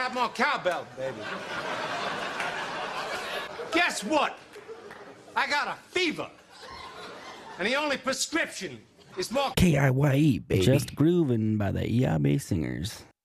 have more cowbell, baby. Guess what? I got a fever. And the only prescription is more KIYE, baby. Just Groovin' by the EIB Singers.